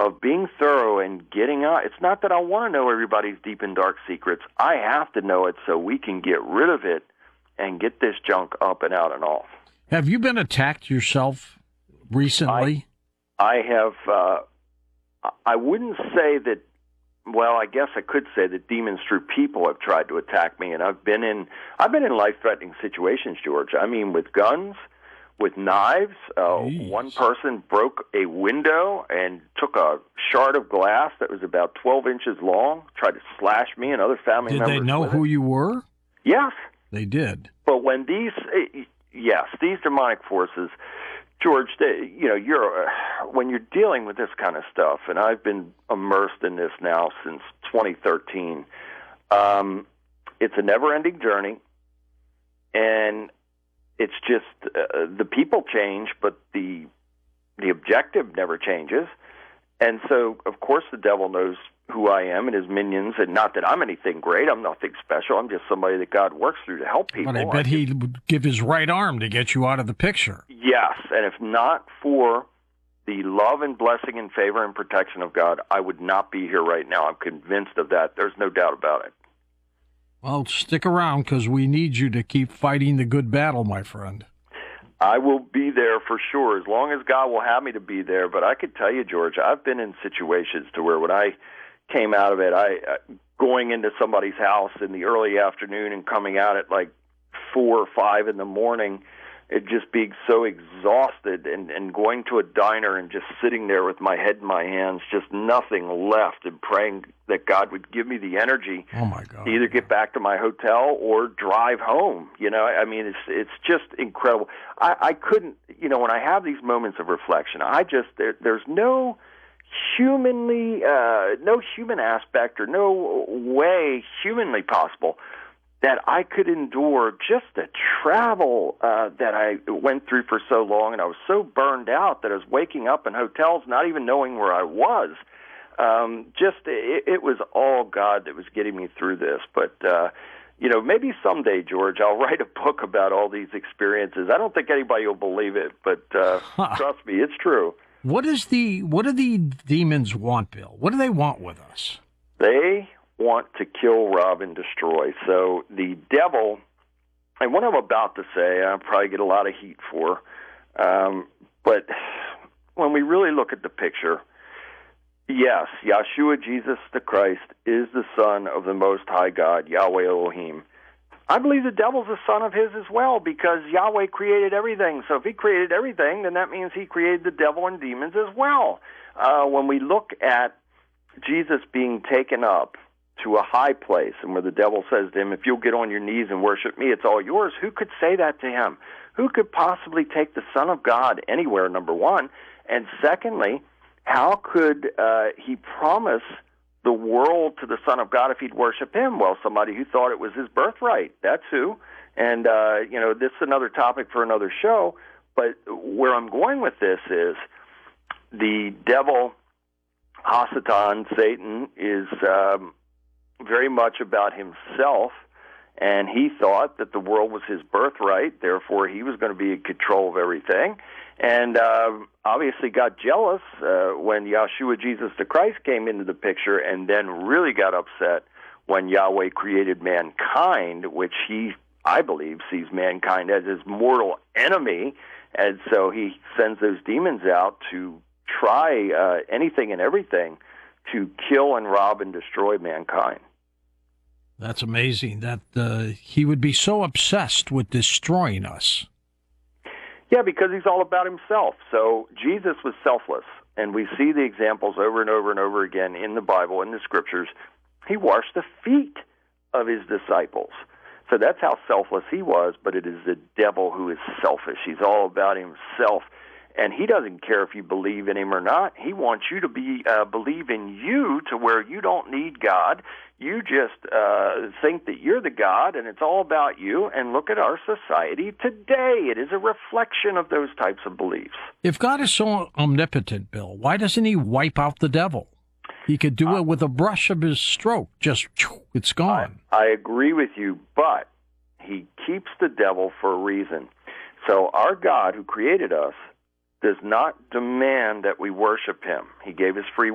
of being thorough and getting out. It's not that I want to know everybody's deep and dark secrets. I have to know it so we can get rid of it and get this junk up and out and off. Have you been attacked yourself recently? I have. I wouldn't say that. Well, I guess I could say that demons through people have tried to attack me, and I've been in life-threatening situations, George. I mean, with guns, with knives. One person broke a window and took a shard of glass that was about 12 inches long, tried to slash me and other family members. Did they know who you were? Yes. They did. But when these demonic forces, George, when you're dealing with this kind of stuff, and I've been immersed in this now since 2013, it's a never-ending journey, and it's just the people change, but the objective never changes. And so, of course, the devil knows who I am and his minions, and not that I'm anything great. I'm nothing special. I'm just somebody that God works through to help people. But I bet he would give his right arm to get you out of the picture. Yes, and if not for the love and blessing and favor and protection of God, I would not be here right now. I'm convinced of that. There's no doubt about it. Well, stick around, because we need you to keep fighting the good battle, my friend. I will be there for sure, as long as God will have me to be there. But I could tell you, George, I've been in situations to where when I came out of it, going into somebody's house in the early afternoon and coming out at like 4 or 5 in the morning, it just being so exhausted, and going to a diner and just sitting there with my head in my hands, just nothing left, and praying that God would give me the energy to either get back to my hotel or drive home. I mean, it's just incredible. I couldn't, when I have these moments of reflection, there's no no human aspect or no way humanly possible that I could endure just the travel that I went through for so long, and I was so burned out that I was waking up in hotels not even knowing where I was. It was all God that was getting me through this. But, maybe someday, George, I'll write a book about all these experiences. I don't think anybody will believe it, but trust me, it's true. What do the demons want, Bill? What do they want with us? They want to kill, rob, and destroy. So the devil, and what I'm about to say, I'll probably get a lot of heat for, but when we really look at the picture, yes, Yeshua, Jesus the Christ, is the Son of the Most High God, Yahweh Elohim. I believe the devil's a son of his as well, because Yahweh created everything. So if he created everything, then that means he created the devil and demons as well. When we look at Jesus being taken up to a high place, and where the devil says to him, if you'll get on your knees and worship me, it's all yours. Who could say that to him? Who could possibly take the Son of God anywhere, number one? And secondly, how could he promise the world to the Son of God if he'd worship him? Well, somebody who thought it was his birthright. That's who. And, this is another topic for another show. But where I'm going with this is the devil, Hasatan, Satan, is very much about himself, and he thought that the world was his birthright, therefore he was going to be in control of everything, and obviously got jealous when Yeshua, Jesus the Christ, came into the picture, and then really got upset when Yahweh created mankind, which he, I believe, sees mankind as his mortal enemy, and so he sends those demons out to try anything and everything to kill and rob and destroy mankind. That's amazing that he would be so obsessed with destroying us. Yeah, because he's all about himself. So Jesus was selfless, and we see the examples over and over and over again in the Bible, in the Scriptures. He washed the feet of his disciples. So that's how selfless he was, but it is the devil who is selfish. He's all about himself. And he doesn't care if you believe in him or not. He wants you to believe in you to where you don't need God. You just think that you're the God, and it's all about you. And look at our society today. It is a reflection of those types of beliefs. If God is so omnipotent, Bill, why doesn't he wipe out the devil? He could do it with a brush of his stroke. Just, it's gone. I agree with you, but he keeps the devil for a reason. So our God, who created us, does not demand that we worship him. He gave us free